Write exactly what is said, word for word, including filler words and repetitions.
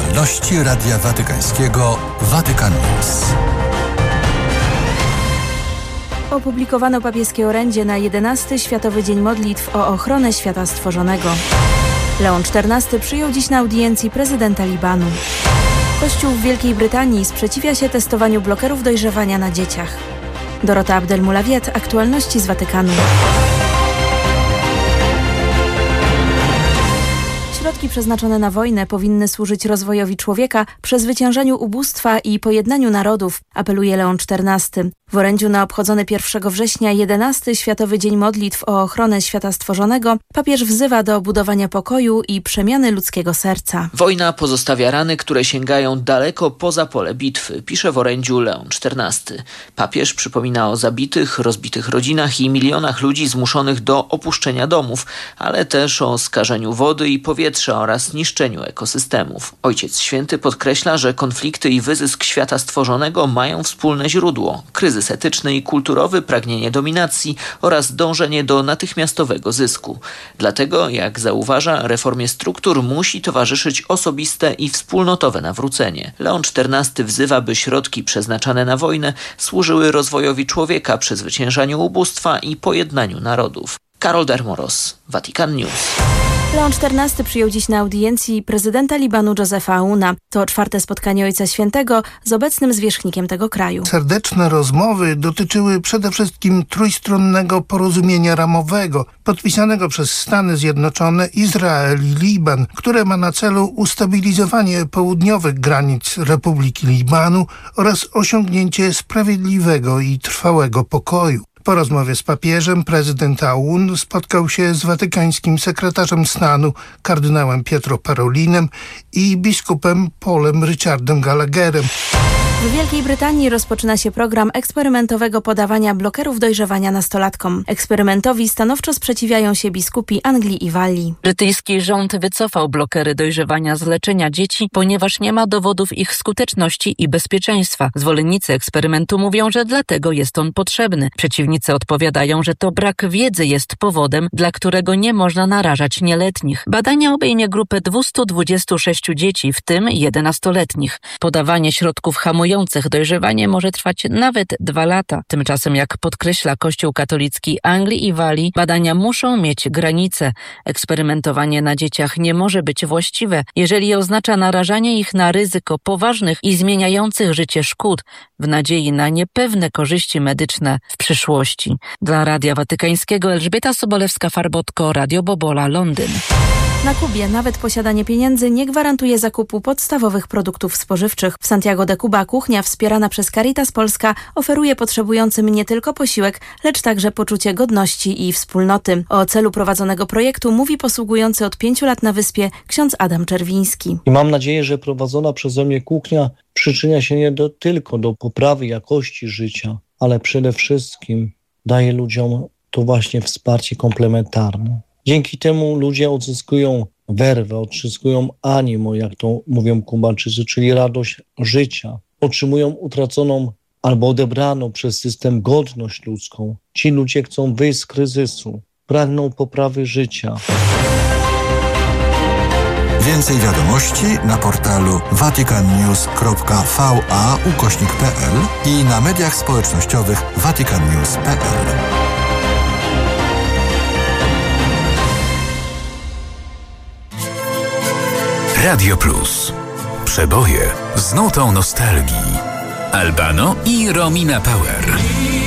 aktualności Radia Watykańskiego Vatican News. Opublikowano papieskie orędzie na jedenasty Światowy Dzień Modlitw o ochronę świata stworzonego. Leon czternasty przyjął dziś na audiencji prezydenta Libanu. Kościół w Wielkiej Brytanii sprzeciwia się testowaniu blokerów dojrzewania na dzieciach. Dorota Abdelmulawiet, aktualności z Watykanu. Środki przeznaczone na wojnę powinny służyć rozwojowi człowieka, przezwyciężaniu ubóstwa i pojednaniu narodów, apeluje Leon czternasty. W orędziu na obchodzony pierwszego września jedenasty Światowy Dzień Modlitw o ochronę świata stworzonego papież wzywa do budowania pokoju i przemiany ludzkiego serca. Wojna pozostawia rany, które sięgają daleko poza pole bitwy, pisze w orędziu Leon czternasty. Papież przypomina o zabitych, rozbitych rodzinach i milionach ludzi zmuszonych do opuszczenia domów, ale też o skażeniu wody i powietrza oraz niszczeniu ekosystemów. Ojciec Święty podkreśla, że konflikty i wyzysk świata stworzonego mają wspólne źródło: kryzys etyczny i kulturowy, pragnienie dominacji oraz dążenie do natychmiastowego zysku. Dlatego, jak zauważa, reformie struktur musi towarzyszyć osobiste i wspólnotowe nawrócenie. Leon czternasty wzywa, by środki przeznaczane na wojnę służyły rozwojowi człowieka, przezwyciężaniu ubóstwa i pojednaniu narodów. Karol Dermoros, Vatican News. Leon czternasty przyjął dziś na audiencji prezydenta Libanu Josepha Aouna. To czwarte spotkanie Ojca Świętego z obecnym zwierzchnikiem tego kraju. Serdeczne rozmowy dotyczyły przede wszystkim trójstronnego porozumienia ramowego podpisanego przez Stany Zjednoczone, Izrael i Liban, które ma na celu ustabilizowanie południowych granic Republiki Libanu oraz osiągnięcie sprawiedliwego i trwałego pokoju. Po rozmowie z papieżem prezydent Aoun spotkał się z watykańskim sekretarzem stanu kardynałem Pietro Parolinem i biskupem Paulem Richardem Gallagherem. W Wielkiej Brytanii rozpoczyna się program eksperymentowego podawania blokerów dojrzewania nastolatkom. Eksperymentowi stanowczo sprzeciwiają się biskupi Anglii i Walii. Brytyjski rząd wycofał blokery dojrzewania z leczenia dzieci, ponieważ nie ma dowodów ich skuteczności i bezpieczeństwa. Zwolennicy eksperymentu mówią, że dlatego jest on potrzebny. Przeciwnicy odpowiadają, że to brak wiedzy jest powodem, dla którego nie można narażać nieletnich. Badania obejmie grupę dwieście dwadzieścia sześć dzieci, w tym jedenastoletnich. Podawanie środków hamujących dojrzewanie może trwać nawet dwa lata. Tymczasem, jak podkreśla Kościół katolicki Anglii i Walii, badania muszą mieć granice. Eksperymentowanie na dzieciach nie może być właściwe, jeżeli oznacza narażanie ich na ryzyko poważnych i zmieniających życie szkód w nadziei na niepewne korzyści medyczne w przyszłości. Dla Radia Watykańskiego Elżbieta Sobolewska-Farbotko, Radio Bobola, Londyn. Na Kubie nawet posiadanie pieniędzy nie gwarantuje zakupu podstawowych produktów spożywczych. W Santiago de Cuba kuchnia wspierana przez Caritas Polska oferuje potrzebującym nie tylko posiłek, lecz także poczucie godności i wspólnoty. O celu prowadzonego projektu mówi posługujący od pięciu lat na wyspie ksiądz Adam Czerwiński. I mam nadzieję, że prowadzona przeze mnie kuchnia przyczynia się nie do, tylko do poprawy jakości życia, ale przede wszystkim daje ludziom to właśnie wsparcie komplementarne. Dzięki temu ludzie odzyskują werwę, odzyskują animo, jak to mówią Kubańczycy, czyli radość życia. Otrzymują utraconą albo odebraną przez system godność ludzką. Ci ludzie chcą wyjść z kryzysu, pragną poprawy życia. Więcej wiadomości na portalu vaticannews kropka va ukośnik pl i na mediach społecznościowych vaticannews kropka pl. Radio Plus. Przeboje z nutą nostalgii. Albano i Romina Power.